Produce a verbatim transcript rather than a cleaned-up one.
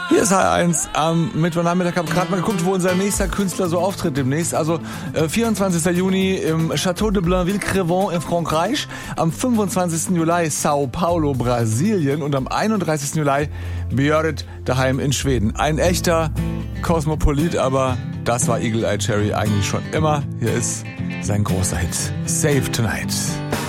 Hier ist H eins am Mittwochnachmittag. Ich habe gerade mal geguckt, wo unser nächster Künstler so auftritt demnächst. Also äh, vierundzwanzigsten Juni im Château de Blainville-Crevant in Frankreich. Am fünfundzwanzigsten Juli Sao Paulo, Brasilien. Und am einunddreißigsten Juli Björn daheim in Schweden. Ein echter Kosmopolit, aber das war Eagle Eye Cherry eigentlich schon immer. Hier ist sein großer Hit. Save Tonight.